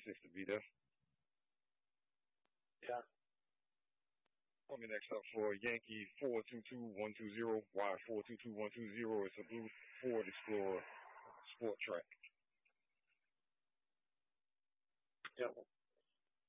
26 to be there. Yeah. Call me next up for Yankee 422120, Y 422120. It's a blue Ford Explorer Sport Track. Yep.